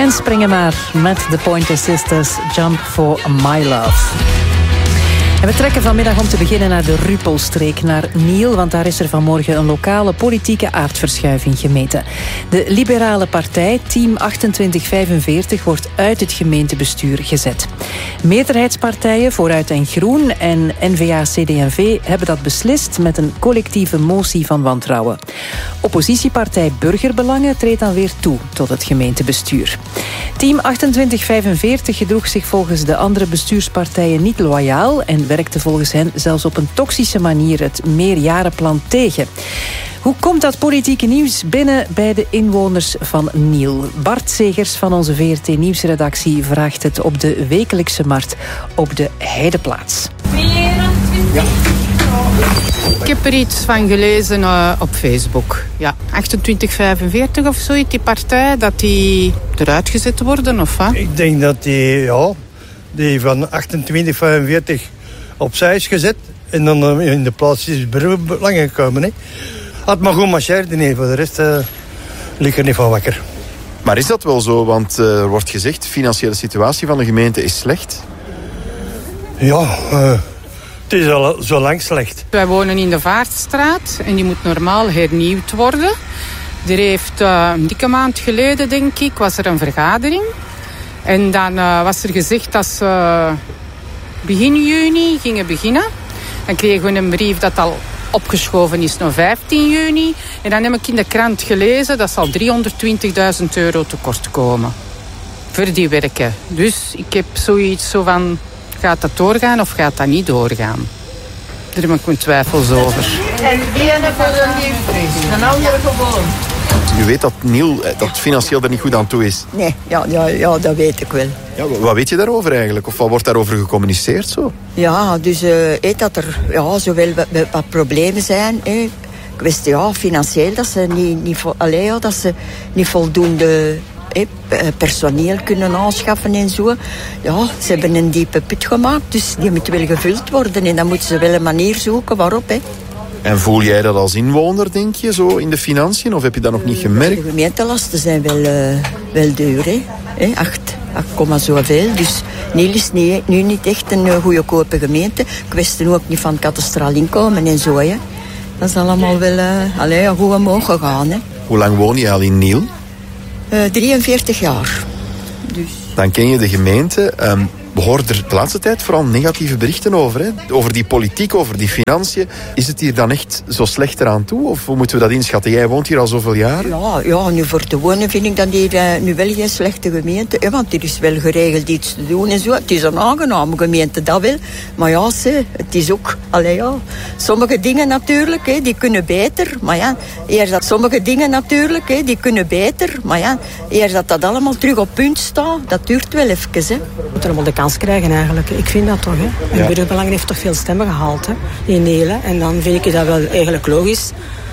En springen maar met de Pointer Sisters, Jump for My Love. En we trekken vanmiddag om te beginnen naar de Rupelstreek, naar Niel, want daar is er vanmorgen een lokale politieke aardverschuiving gemeten. De liberale partij, Team 2845, wordt uit het gemeentebestuur gezet. Meerderheidspartijen Vooruit en Groen en N-VA-CD&V hebben dat beslist met een collectieve motie van wantrouwen. Oppositiepartij Burgerbelangen treedt dan weer toe tot het gemeentebestuur. Team 2845 gedroeg zich volgens de andere bestuurspartijen niet loyaal en werkte volgens hen zelfs op een toxische manier het meerjarenplan tegen. Hoe komt dat politieke nieuws binnen bij de inwoners van Niel? Bart Zegers van onze VRT Nieuwsredactie vraagt het op de wekelijkse markt op de Heideplaats. Ja. Ik heb er iets van gelezen op Facebook. Ja, 2845 of zoiets, die partij, dat die eruit gezet worden, of wat? Ik denk dat die van 2845 opzij is gezet. En dan in de plaats is Burgerbelangen gekomen. Hè. Had maar goed marcheerde, nee, voor de rest lig er niet van wakker. Maar is dat wel zo? Want er wordt gezegd, de financiële situatie van de gemeente is slecht. Ja, het is al zo lang slecht. Wij wonen in de Vaartstraat en die moet normaal hernieuwd worden. Er heeft een dikke maand geleden, denk ik, was er een vergadering. En dan was er gezegd dat ze begin juni gingen beginnen. Dan kregen we een brief dat al opgeschoven is naar 15 juni. En dan heb ik in de krant gelezen dat zal 320.000 euro tekort komen. Voor die werken. Dus ik heb zoiets zo van, gaat dat doorgaan of gaat dat niet doorgaan? Daar heb ik mijn twijfels over. En de ene voor de nieuwsbrief, een andere gewoon. U weet dat Niel dat financieel er niet goed aan toe is. Nee, ja, dat weet ik wel. Ja, wat weet je daarover eigenlijk? Of wat wordt daarover gecommuniceerd zo? Ja, dus dat er zowel wat problemen zijn. Kwestie financieel, dat ze dat ze niet voldoende personeel kunnen aanschaffen en zo. Ja, ze hebben een diepe put gemaakt, dus die moet wel gevuld worden. En dan moeten ze wel een manier zoeken waarop. En voel jij dat als inwoner, denk je, zo in de financiën? Of heb je dat nog niet gemerkt? De gemeentelasten zijn wel duur, hè. 8 zoveel. Dus Niel is nu niet echt een goedkope gemeente. Kwestie ook niet van kadastraal inkomen en zo, hè. Dat is allemaal wel goed omhoog gegaan, hè. Hoe lang woon je al in Niel? 43 jaar. Dus. Dan ken je de gemeente. We horen er de laatste tijd vooral negatieve berichten over. Hè? Over die politiek, over die financiën. Is het hier dan echt zo slecht eraan toe? Of hoe moeten we dat inschatten? Jij woont hier al zoveel jaar. Ja, nu voor te wonen vind ik dat hier nu wel geen slechte gemeente. Want er is wel geregeld iets te doen en zo. Het is een aangename gemeente, dat wel. Maar ja, het is ook... sommige dingen natuurlijk, die kunnen beter. Maar ja, sommige dingen natuurlijk, die kunnen beter. Maar ja, eerst dat allemaal terug op punt staat, dat duurt wel even, hè. Moet er allemaal de kans krijgen eigenlijk. Ik vind dat toch, hè. En Burgerbelangen heeft toch veel stemmen gehaald, hè, in Niel. En dan vind ik dat wel eigenlijk logisch